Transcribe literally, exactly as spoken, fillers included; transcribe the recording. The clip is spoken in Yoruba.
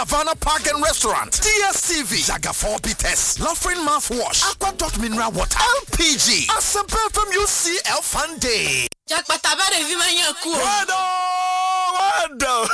Havana Park and Restaurant, D S T V, Jaga four Bites, Laughing Mouthwash, Aqua Dot Mineral Water, L P G, Asempe from U C L Fun Day. Jack Patabare Vimanya Kuo. Wado! Wado!